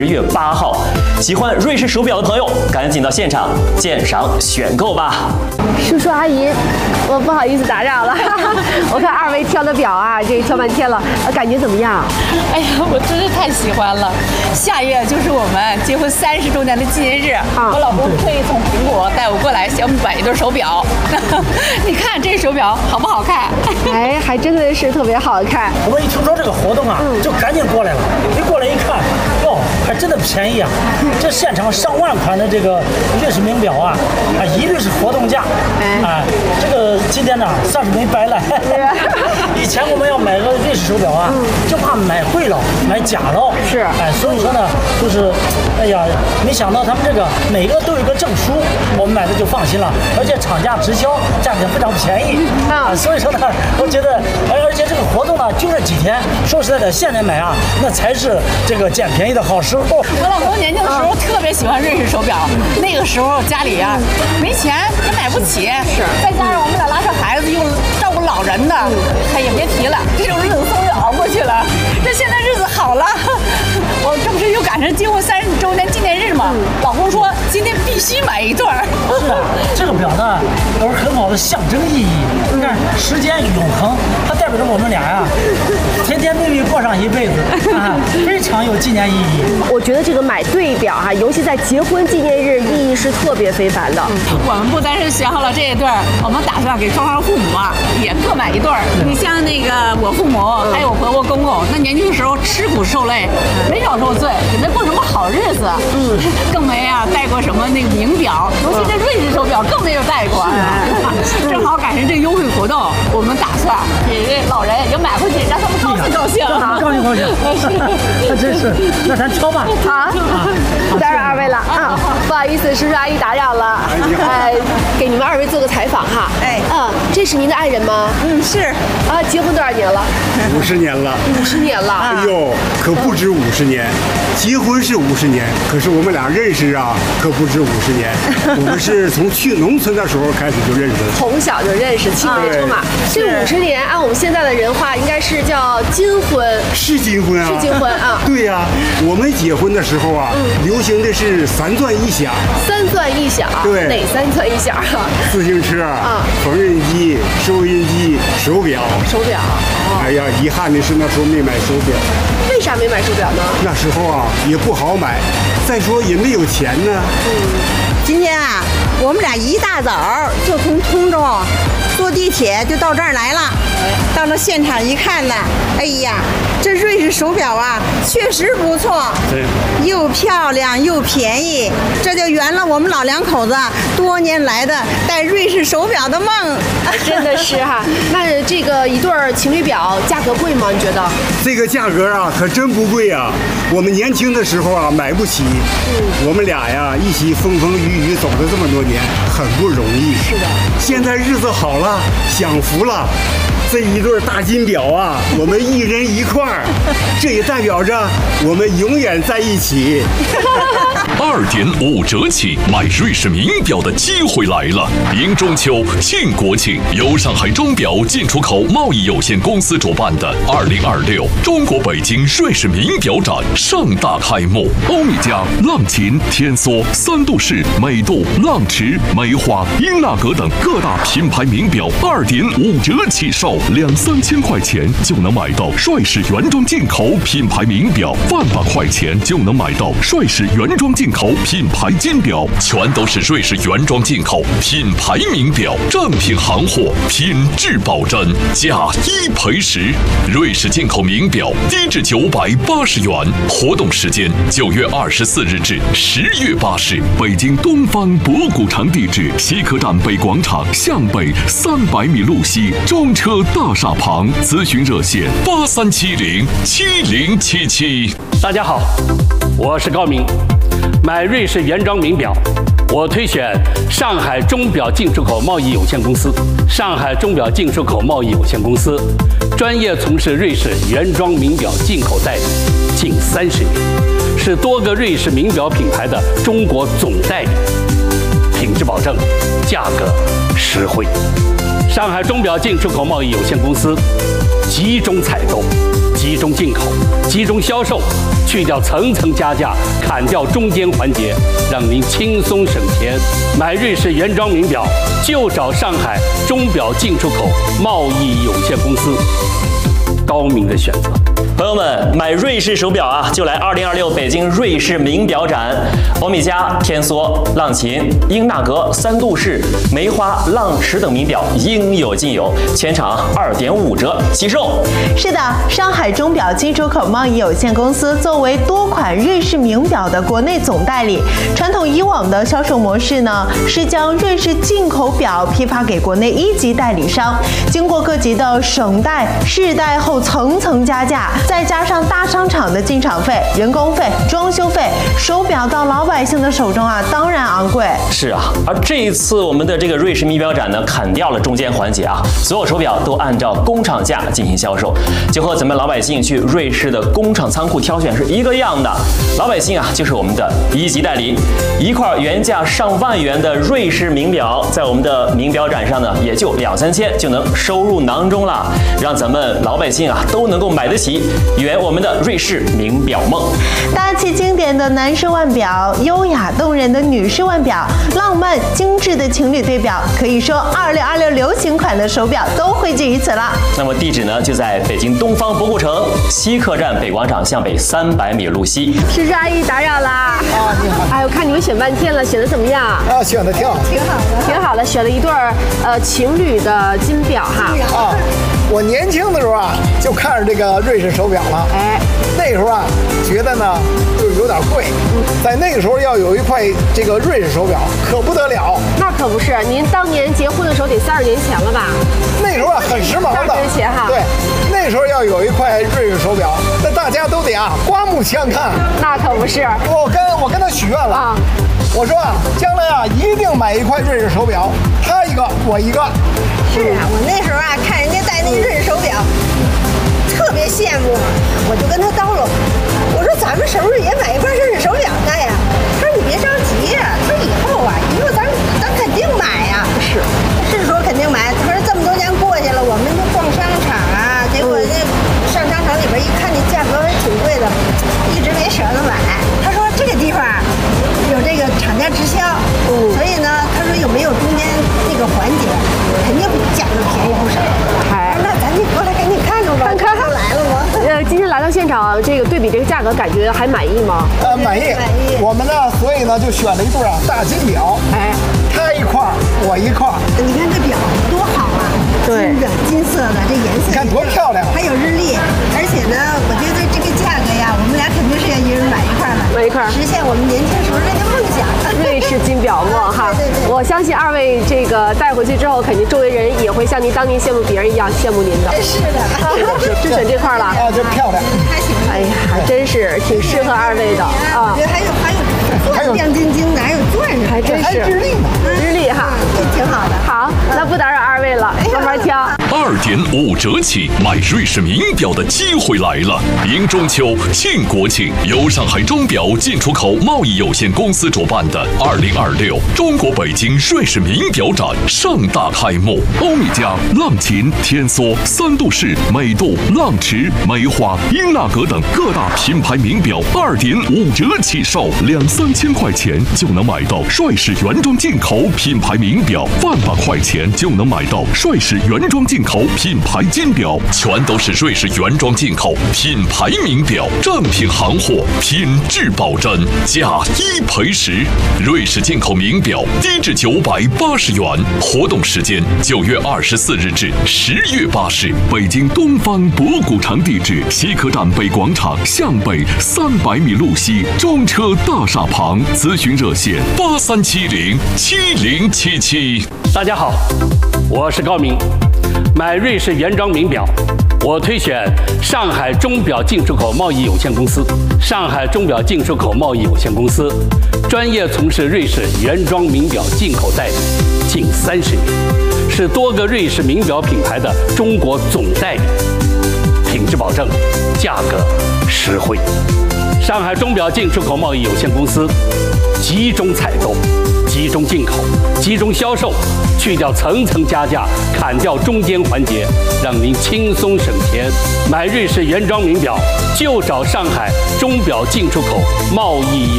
10月8号，喜欢瑞士手表的朋友，赶紧到现场鉴赏选购吧。 叔叔阿姨，我不好意思打扰了。我看2位挑的表啊，这挑半天了，感觉怎么样？ 哎呀，我真是太喜欢了！下月就是我们结婚30周年的纪念日，我老公特意从苹果带我过来，想买一对手表。你看这手表好不好看？ 哎，还真的是特别好看。 我一听说这个活动啊，就赶紧过来了。一过来一看，哟，还真的便宜啊！这现场上万款的这个瑞士名表啊，一律是活动价。这个今天呢算是没白来。以前我们要买个瑞士手表啊，就怕买贵了，买假了。 是， 所以说呢，就是，哎呀，没想到他们这个每个都有个证书，我们买的就放心了，而且厂家直销，价格非常便宜所以说呢，我觉得，而且这个活动呢就这几天，说实在的，现在买啊，那才是这个捡便宜的好时候。 我老公年轻的时候特别喜欢瑞士手表，那个时候家里啊没钱也买不起，再加上我们俩拉扯孩子又照顾老人的，他也别提了，这种日子终于熬过去了。这现在日子好了，我这不是又赶上结婚30周年纪念日嘛，老公说今天必须买一对儿。 是啊，这个表呢有很好的象征意义。你看，时间永恒，它代表着我们俩呀，甜甜蜜蜜过上一辈子非常有纪念意义。 我觉得这个买对表哈，尤其在结婚纪念日，意义是特别非凡的。 我们不单是选好了这一对儿，我们打算给双方父母啊也各买一对儿。你像那个我父母还有我婆婆公公，那年轻的时候吃苦受累，没少受罪，也没过什么好日子，更没啊戴过什么那个名表，尤其这瑞士手表更没有戴过。正好赶上这优惠活动，我们打算给这老人也买回去，让他们高兴高兴。 高兴高兴，那真是，那咱挑吧。 好，打扰2位了啊，不好意思，叔叔阿姨打扰了。给你们2位做个采访哈。这是您的爱人吗？ 是啊，结婚多少年了 ？50年了。 50年了。 哎呦，可不止50年，结婚是50年，可是我们俩认识啊，可不止50年。我们是从去农村的时候开始就认识的， 从小就认识，青梅竹马。这50年按我们现在的人话，应该是叫金婚。 是金婚啊， 是金婚啊。 对呀，我们结婚的时候啊，流行的是3钻1响。 3钻1响。 对， 哪3钻1响啊？ 自行车缝纫机、收音机、手表。 手表。 哎呀，遗憾的是那时候没买手表。 为啥没买手表呢？ 那时候啊也不好买，再说也没有钱呢。 今天啊，我们俩一大早就从通州坐地铁就到这儿来了。到了现场一看呢，哎呀，这瑞士手表啊，确实不错，又漂亮又便宜，这就圆了我们老2口子多年来的戴瑞士手表的梦。 真的是哈。那这个一对情侣表价格贵吗？你觉得？ 这个价格啊，可真不贵啊。我们年轻的时候啊，买不起。我们俩呀，一起风风雨雨走了这么多年，很不容易。 是的。 现在日子好了，享福了。这一对大金表啊，我们1人1块儿，这也代表着我们永远在一起。 2.5折起买瑞士名表的机会来了！迎中秋、庆国庆，由上海钟表进出口贸易有限公司主办的2026中国北京瑞士名表展盛大开幕。欧米茄、浪琴、天梭、3度式、美度、浪驰、梅花、英纳格等各大品牌名表2.5折起售，2-3千块钱就能买到瑞士原装进口品牌名表，1万把块钱就能买到瑞士原装进口品牌金表，全都是瑞士原装进口品牌名表，正品行货，品质保真，价1赔10。瑞士进口名表低至980元，活动时间9月24日至10月8日，北京东方博古城地址：西客站北广场向北300米路西，中车大厦旁。咨询热线83707077。 大家好，我是高明。买瑞士原装名表，我推选上海钟表进出口贸易有限公司。上海钟表进出口贸易有限公司专业从事瑞士原装名表进口代理近30年，是多个瑞士名表品牌的中国总代理，品质保证，价格实惠。上海钟表进出口贸易有限公司集中采购、集中进口、集中销售，去掉层层加价，砍掉中间环节，让您轻松省钱。买瑞士原装名表就找上海钟表进出口贸易有限公司，高明的选择。 朋友们，买瑞士手表啊，就来2026北京瑞士名表展。欧米茄、天梭、浪琴、英纳格、三度式、梅花、浪驰等名表应有尽有，全场2.5折起售。 是的，上海钟表进出口贸易有限公司作为多款瑞士名表的国内总代理，传统以往的销售模式呢，是将瑞士进口表批发给国内1级代理商，经过各级的省代、市代后层层加价。再加上大商场的进场费、人工费、装修费，手表到老百姓的手中啊，当然昂贵。 是啊，而这一次我们的这个瑞士名表展呢，砍掉了中间环节啊，所有手表都按照工厂价进行销售，就和咱们老百姓去瑞士的工厂仓库挑选是一个样的。老百姓啊，就是我们的1级代理，一块原价上万元的瑞士名表，在我们的名表展上呢，也就2-3千就能收入囊中了，让咱们老百姓啊都能够买得起。圆我们的瑞士名表梦， 大气经典的男士腕表，优雅动人的女士腕表，浪漫精致的情侣对表，可以说2026流行款的手表都汇聚于此了。 那么地址呢，就在北京东方博古城西客站北广场向北300米路西。 叔叔阿姨打扰啦！ 你好。 哎，我看你们选半天了，选的怎么样？ 啊，选的挺好， 挺好的， 挺好的，选了一对情侣的金表哈。 啊，我年轻的时候啊，就看着这个瑞士手表了。 哎， 那时候啊，觉得呢就有点贵，在那个时候要有一块这个瑞士手表可不得了。 那可不是，您当年结婚的时候得30年前了吧？ 那时候啊很时髦的。 30年前哈。 对，那时候要有一块瑞士手表，那大家都得啊刮目相看。 那可不是。 我跟他许愿了啊， 我说啊，将来啊一定买一块瑞士手表，他一个我一个。 是啊，我那时候啊看人家戴那瑞士手表，特别羡慕，我就跟他叨唠，我说咱们是不是也买一块瑞士手表戴呀？他说你别着急呀，他说以后咱肯定买呀。是说肯定买。他说这么多年过去了，我们就逛商场啊，结果那上商场里边一看，那价格还挺贵的，一直没舍得买。他说这个地方有这个厂家直销，所以呢，他说有没有中间那个环节，肯定比价格便宜不少。那咱就过来赶紧看看吧。 看来了吗？ 今天来到现场，这个对比这个价格，感觉还满意吗？ 满意。我们呢，所以呢就选了一对大金表。 哎， 他一块我一块。 你看这表多好啊！ 对， 金色的，这颜色你看多漂亮， 还有日历，而且呢，我觉得这个价格呀，我们俩肯定是要一人买一块了， 买一块， 实现我们年轻时候这个梦想。 瑞士金表梦哈， 对， 我相信2位这个带回去之后，肯定周围人也会像您当年羡慕别人一样羡慕您的。 是的， 就选这块了。 啊，这漂亮。 还行。 哎呀，还真是挺适合2位的啊。 我觉得还有亮晶晶的，还有钻石， 还真是日历呢， 日历哈， 挺好的。 好，那不打扰2位了，慢慢挑。 2.5折起买瑞士名表的机会来了！迎中秋、庆国庆，由上海钟表进出口贸易有限公司主办的2026中国北京瑞士名表展盛大开幕。欧米茄、浪琴、天梭、三度式、美度、浪驰、梅花、英纳格等各大品牌名表2.5折起售，2-3千块钱就能买到瑞士原装进口品牌名表，100块钱就能买到瑞士原装进口品牌金表，全都是瑞士原装进口品牌名表，正品行货，品质保真，价1赔10。瑞士进口名表低至980元，活动时间9月24日至10月8日。北京东方博古城地址：西客站北广场向北300米路西，中车大厦旁。咨询热线83707077。 大家好，我是高明。买瑞士原装名表，我推选上海钟表进出口贸易有限公司。上海钟表进出口贸易有限公司专业从事瑞士原装名表进口代理近30年，是多个瑞士名表品牌的中国总代理，品质保证，价格实惠。上海钟表进出口贸易有限公司集中采购、 集中进口，集中销售，去掉层层加价，砍掉中间环节，让您轻松省钱。买瑞士原装名表就找上海钟表进出口贸易有